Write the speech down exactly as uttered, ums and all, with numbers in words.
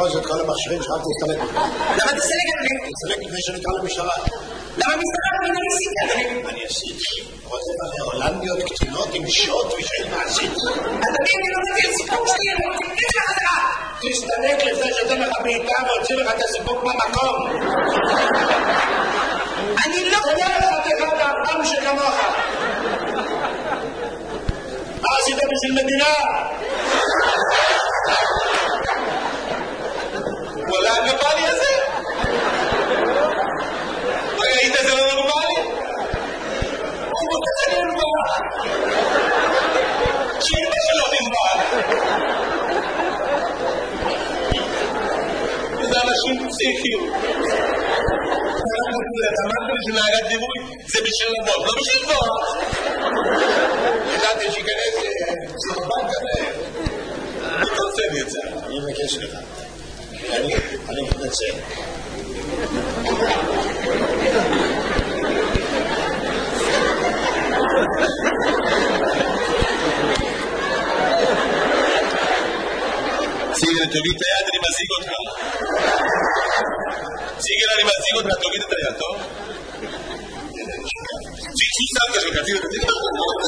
לארוז את כל המכשירים שלך, תסתלק. למה תסתלק את מי? תסתלק לפני שנקרא למשטרה. למה משטרה? אני לא עשיתי, אדוני. אני עשיתי. רוצה בני הולנדיות קטינות עם שוט ושאין מעשית. אדוני, אני לא נתתי סיפוק שלי, אני לא תקריא לך חזרה. תסתלק לפני שאתן לך בעיטה והוציא לך את הסיפוק במקום. אני לא... תודה לך תחד האדם שכמוך. מה עשית בשביל מדינה? וואלה, הנורמלי הזה? ראית זה לא נורמלי? הוא רוצה לנבוא. שאימא שלו ננבוא. זה אנשים פסיכיים. אתה אמרת לי שנהגת דימוי זה בשביל לבוא, לא בשביל לבוא. ידעתי שיכנס סרבן כזה. אני רוצה לי את זה. אני מבקש לך. אני מתנצל. סיגל, תוריד את היד, אני מזיג אותך. סיגל, אני מזיג אותך, תוריד את היד, טוב? שי, שי, סבתא שלך, תוריד את היד.